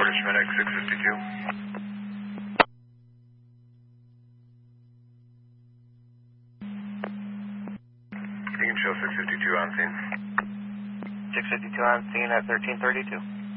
British Medic 652. You can show 652 on scene. 652 on scene at 1332.